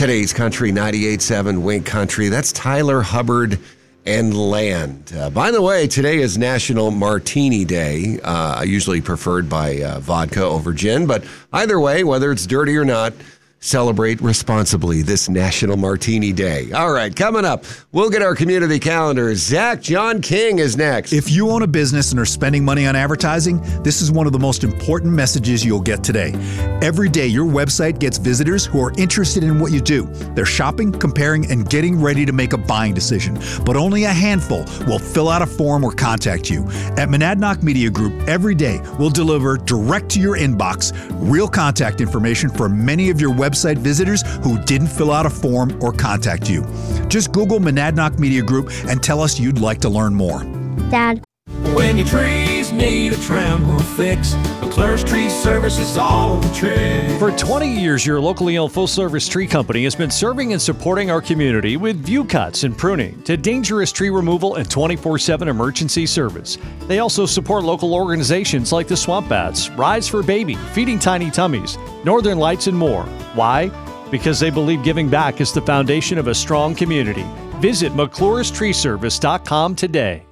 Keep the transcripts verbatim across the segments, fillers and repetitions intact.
Today's Country ninety-eight point seven Wink Country. That's Tyler Hubbard and Land. Uh, by the way, today is National Martini Day. Uh, usually preferred by uh, vodka over gin, but either way, whether it's dirty or not, celebrate responsibly this National Martini Day. All right, coming up, we'll get our community calendar. Zach John King is next. If you own a business and are spending money on advertising, this is one of the most important messages you'll get today. Every day, your website gets visitors who are interested in what you do. They're shopping, comparing, and getting ready to make a buying decision. But only a handful will fill out a form or contact you. At Monadnock Media Group, every day, we'll deliver direct to your inbox real contact information for many of your website website visitors who didn't fill out a form or contact you. Just Google Monadnock Media Group and tell us you'd like to learn more. Dad. When your trees need a trim or fix, McClure's Tree Service is all the trick. For twenty years, your locally owned full-service tree company has been serving and supporting our community with view cuts and pruning to dangerous tree removal and twenty-four seven emergency service. They also support local organizations like the Swamp Bats, Rise for Baby, Feeding Tiny Tummies, Northern Lights, and more. Why? Because they believe giving back is the foundation of a strong community. Visit McClure's Tree Service dot com today.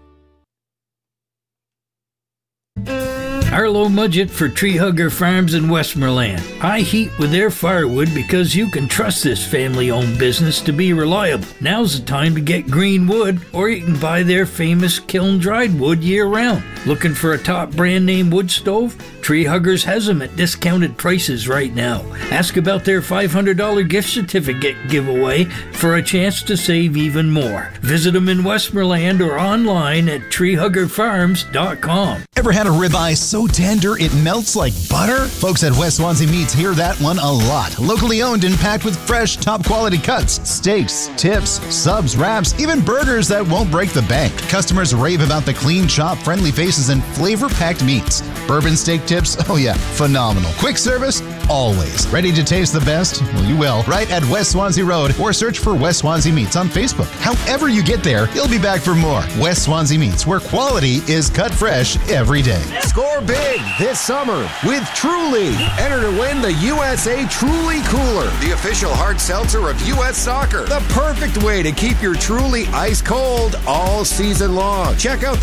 Arlo Mudgett for Tree Hugger Farms in Westmoreland. I heat with their firewood because you can trust this family-owned business to be reliable. Now's the time to get green wood, or you can buy their famous kiln-dried wood year-round. Looking for a top brand-name wood stove? Tree Huggers has them at discounted prices right now. Ask about their five hundred dollars gift certificate giveaway for a chance to save even more. Visit them in Westmoreland or online at tree hugger farms dot com. Ever had a ribeye so tender it melts like butter? Folks at West Swansea Meats hear that one a lot. Locally owned and packed with fresh, top-quality cuts, steaks, tips, subs, wraps, even burgers that won't break the bank. Customers rave about the clean chop, friendly faces, and flavor-packed meats. Bourbon steak tips? Oh yeah, phenomenal. Quick service? Always. Ready to taste the best? Well, you will. Right at West Swansea Road, or search for West Swansea Meats on Facebook. However you get there, you'll be back for more. West Swansea Meats, where quality is cut fresh every day. Score big this summer with Truly. Enter to win the U S A Truly Cooler, the official hard seltzer of U S Soccer. The perfect way to keep your Truly ice cold all season long. Check out the